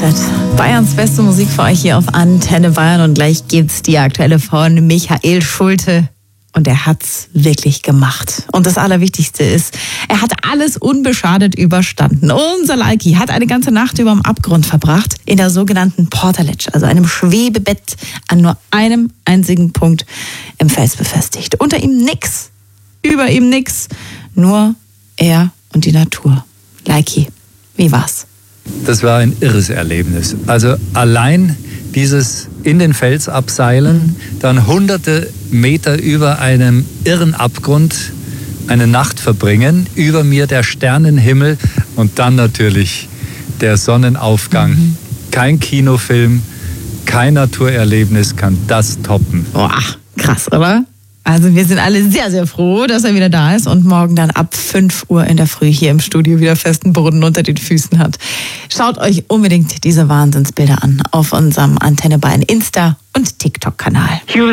gestartet. Bayerns beste Musik für euch hier auf Antenne Bayern und gleich gibt's die aktuelle von Michael Schulte. Und er hat's wirklich gemacht. Und das Allerwichtigste ist, er hat alles unbeschadet überstanden. Unser Leiki hat eine ganze Nacht über dem Abgrund verbracht, in der sogenannten Portaledge, also einem Schwebebett an nur einem einzigen Punkt im Fels befestigt. Unter ihm nix, über ihm nix, nur er und die Natur. Leiki, wie war's? Das war ein irres Erlebnis. Also allein dieses in den Fels abseilen, dann hunderte Meter über einem irren Abgrund eine Nacht verbringen, über mir der Sternenhimmel und dann natürlich der Sonnenaufgang. Kein Kinofilm, kein Naturerlebnis kann das toppen. Boah, krass, oder? Also wir sind alle sehr, sehr froh, dass er wieder da ist und morgen dann ab 5 Uhr in der Früh hier im Studio wieder festen Boden unter den Füßen hat. Schaut euch unbedingt diese Wahnsinnsbilder an auf unserem Antenne Bayern Insta- und TikTok-Kanal.